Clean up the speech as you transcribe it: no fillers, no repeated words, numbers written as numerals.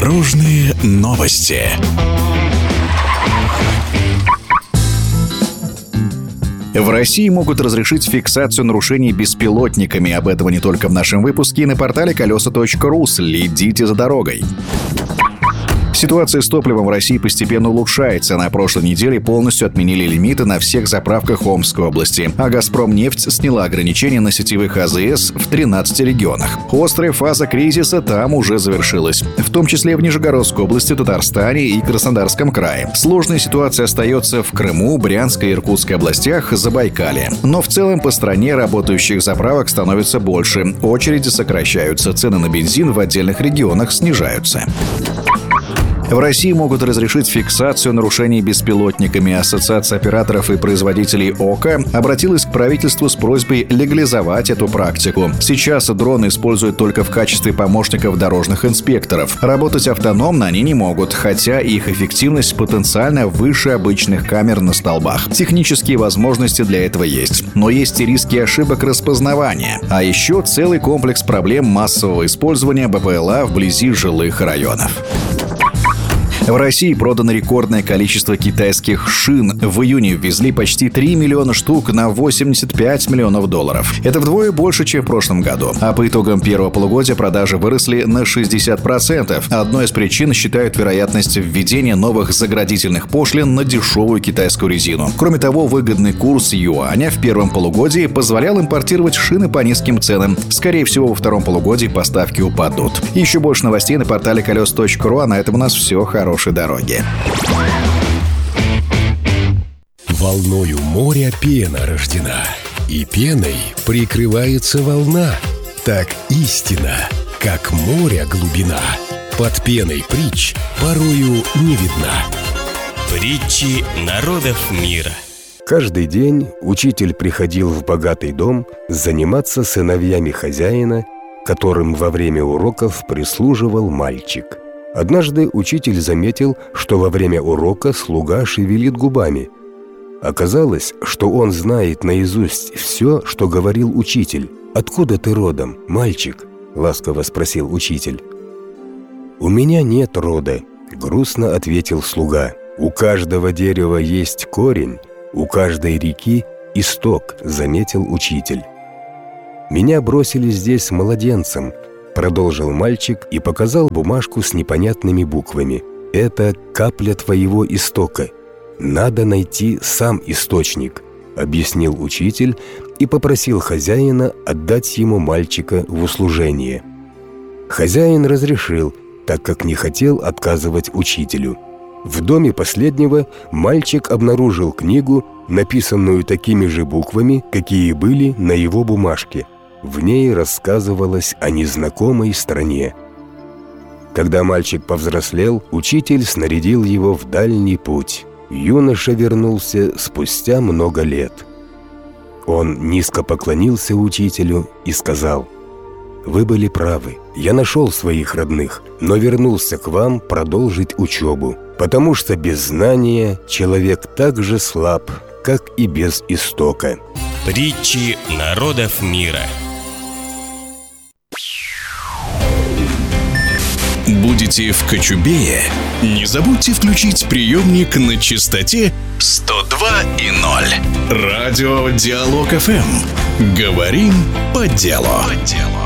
Дорожные новости. В России могут разрешить фиксацию нарушений беспилотниками. Об этом не только в нашем выпуске и на портале колеса.ру. Следите за дорогой. Ситуация с топливом в России постепенно улучшается. На прошлой неделе полностью отменили лимиты на всех заправках Омской области. А «Газпромнефть» сняла ограничения на сетевых АЗС в 13 регионах. Острая фаза кризиса там уже завершилась. В том числе в Нижегородской области, Татарстане и Краснодарском крае. Сложная ситуация остается в Крыму, Брянской и Иркутской областях, Забайкалье. Но в целом по стране работающих заправок становится больше. Очереди сокращаются. Цены на бензин в отдельных регионах снижаются. В России могут разрешить фиксацию нарушений беспилотниками. Ассоциация операторов и производителей ОКО обратилась к правительству с просьбой легализовать эту практику. Сейчас дроны используют только в качестве помощников дорожных инспекторов. Работать автономно они не могут, хотя их эффективность потенциально выше обычных камер на столбах. Технические возможности для этого есть. Но есть и риски ошибок распознавания. А еще целый комплекс проблем массового использования БПЛА вблизи жилых районов. В России продано рекордное количество китайских шин. В июне ввезли почти 3 миллиона штук на 85 миллионов долларов. Это вдвое больше, чем в прошлом году. А по итогам первого полугодия продажи выросли на 60%. Одной из причин считают вероятность введения новых заградительных пошлин на дешевую китайскую резину. Кроме того, выгодный курс юаня в первом полугодии позволял импортировать шины по низким ценам. Скорее всего, во втором полугодии поставки упадут. Еще больше новостей на портале колес.ру, а на этом у нас все. Хорошей дороги. Волною моря пена рождена, и пеной прикрывается волна. Так истина, как море глубина, под пеной притч порою не видна. Притчи народов мира. Каждый день учитель приходил в богатый дом заниматься сыновьями хозяина, которым во время уроков прислуживал мальчик. Однажды учитель заметил, что во время урока слуга шевелит губами. Оказалось, что он знает наизусть все, что говорил учитель. «Откуда ты родом, мальчик?» – ласково спросил учитель. «У меня нет рода», – грустно ответил слуга. «У каждого дерева есть корень, у каждой реки – исток», – заметил учитель. «Меня бросили здесь младенцем», – продолжил мальчик и показал бумажку с непонятными буквами. «Это капля твоего истока. Надо найти сам источник», — объяснил учитель и попросил хозяина отдать ему мальчика в услужение. Хозяин разрешил, так как не хотел отказывать учителю. В доме последнего мальчик обнаружил книгу, написанную такими же буквами, какие были на его бумажке. В ней рассказывалось о незнакомой стране. Когда мальчик повзрослел, учитель снарядил его в дальний путь. Юноша вернулся спустя много лет. Он низко поклонился учителю и сказал: «Вы были правы, я нашел своих родных, но вернулся к вам продолжить учебу, потому что без знания человек так же слаб, как и без истока». Притчи народов мира. Будете в Кочубее? Не забудьте включить приемник на частоте 102,0. Радио Диалог ФМ. Говорим по делу.